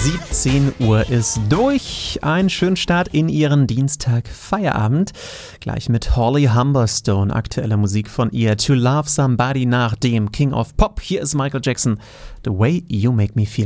17 Uhr ist durch. Einen schönen Start in Ihren Dienstag Feierabend. Gleich mit Holly Humberstone, aktuelle Musik von ihr. To Love Somebody nach dem King of Pop. Hier ist Michael Jackson. The Way You Make Me Feel.